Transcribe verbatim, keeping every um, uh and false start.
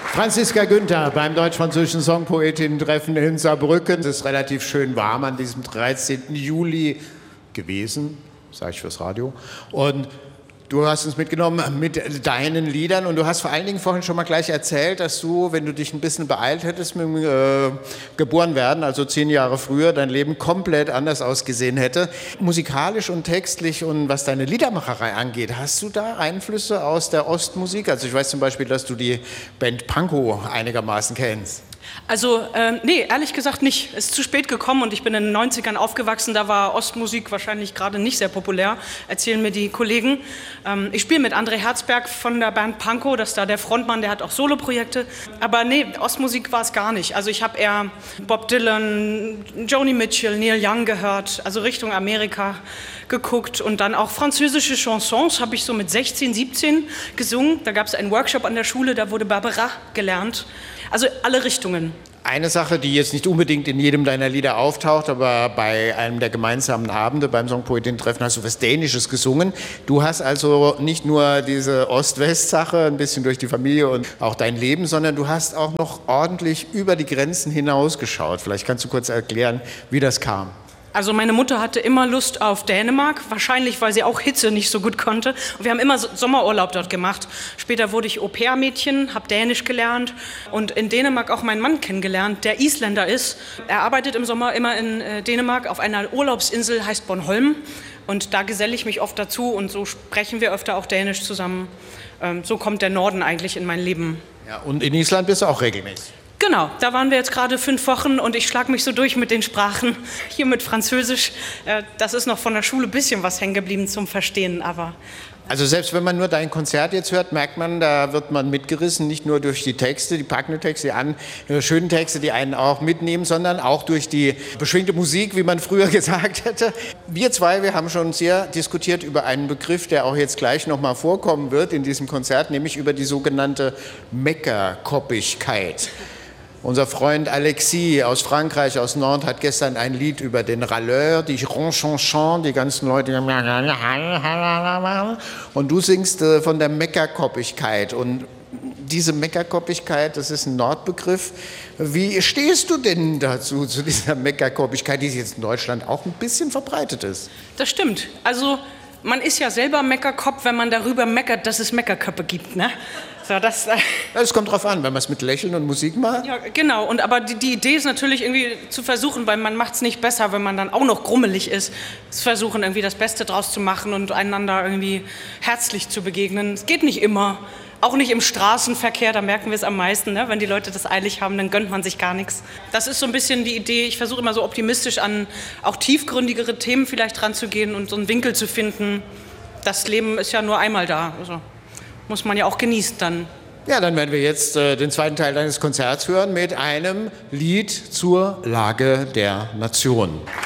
Franziska Günther beim Deutsch-Französischen Songpoetinnen-Treffen in Saarbrücken. Es ist relativ schön warm an diesem dreizehnten Juli gewesen, sage ich fürs Radio. Und du hast uns mitgenommen mit deinen Liedern und du hast vor allen Dingen vorhin schon mal gleich erzählt, dass du, wenn du dich ein bisschen beeilt hättest mit dem äh, Geborenwerden, also zehn Jahre früher, dein Leben komplett anders ausgesehen hätte. Musikalisch und textlich und was deine Liedermacherei angeht, hast du da Einflüsse aus der Ostmusik? Also ich weiß zum Beispiel, dass du die Band Pankow einigermaßen kennst. Also, äh, nee, ehrlich gesagt nicht. Es ist zu spät gekommen und ich bin in den neunzigern aufgewachsen, da war Ostmusik wahrscheinlich gerade nicht sehr populär, erzählen mir die Kollegen. Ähm, ich spiele mit André Herzberg von der Band Pankow, das ist da der Frontmann, der hat auch Soloprojekte. Aber nee, Ostmusik war es gar nicht. Also ich habe eher Bob Dylan, Joni Mitchell, Neil Young gehört, also Richtung Amerika geguckt und dann auch französische Chansons habe ich so mit sechzehn, siebzehn gesungen. Da gab es einen Workshop an der Schule, da wurde Barbara gelernt. Also alle Richtungen. Eine Sache, die jetzt nicht unbedingt in jedem deiner Lieder auftaucht, aber bei einem der gemeinsamen Abende beim Songpoetinnen-Treffen hast du was Dänisches gesungen. Du hast also nicht nur diese Ost-West-Sache, ein bisschen durch die Familie und auch dein Leben, sondern du hast auch noch ordentlich über die Grenzen hinausgeschaut. Vielleicht kannst du kurz erklären, wie das kam. Also meine Mutter hatte immer Lust auf Dänemark, wahrscheinlich, weil sie auch Hitze nicht so gut konnte. Und wir haben immer Sommerurlaub dort gemacht. Später wurde ich Au-pair-Mädchen, habe Dänisch gelernt und in Dänemark auch meinen Mann kennengelernt, der Isländer ist. Er arbeitet im Sommer immer in Dänemark auf einer Urlaubsinsel, heißt Bornholm. Und da geselle ich mich oft dazu und so sprechen wir öfter auch Dänisch zusammen. So kommt der Norden eigentlich in mein Leben. Ja, und in Island bist du auch regelmäßig. Genau, da waren wir jetzt gerade fünf Wochen und ich schlage mich so durch mit den Sprachen. Hier mit Französisch, das ist noch von der Schule ein bisschen was hängen geblieben zum Verstehen, aber... Also selbst wenn man nur dein Konzert jetzt hört, merkt man, da wird man mitgerissen, nicht nur durch die Texte, die packenden Texte, die an, die schönen Texte, die einen auch mitnehmen, sondern auch durch die beschwingte Musik, wie man früher gesagt hätte. Wir zwei, wir haben schon sehr diskutiert über einen Begriff, der auch jetzt gleich nochmal vorkommen wird in diesem Konzert, nämlich über die sogenannte Meckerkoppigkeit. Unser Freund Alexis aus Frankreich, aus Nantes, hat gestern ein Lied über den Râleur, die Ronchonchon, die ganzen Leute, die und du singst äh, von der Meckerkoppigkeit. Und diese Meckerkoppigkeit, das ist ein Nordbegriff. Wie stehst du denn dazu, zu dieser Meckerkoppigkeit, die jetzt in Deutschland auch ein bisschen verbreitet ist? Das stimmt. Also man ist ja selber Meckerkopf, wenn man darüber meckert, dass es Meckerköpfe gibt, ne? So, das, äh Es kommt drauf an, wenn man es mit Lächeln und Musik macht. Ja, genau. Und, aber die, die Idee ist natürlich irgendwie zu versuchen, weil man macht es nicht besser, wenn man dann auch noch grummelig ist, zu versuchen, irgendwie das Beste draus zu machen und einander irgendwie herzlich zu begegnen. Es geht nicht immer. Auch nicht im Straßenverkehr, da merken wir es am meisten, ne? Wenn die Leute das eilig haben, dann gönnt man sich gar nichts. Das ist so ein bisschen die Idee, ich versuche immer so optimistisch an auch tiefgründigere Themen vielleicht ranzugehen und so einen Winkel zu finden. Das Leben ist ja nur einmal da, also muss man ja auch genießen dann. Ja, dann werden wir jetzt äh, den zweiten Teil deines Konzerts hören mit einem Lied zur Lage der Nation.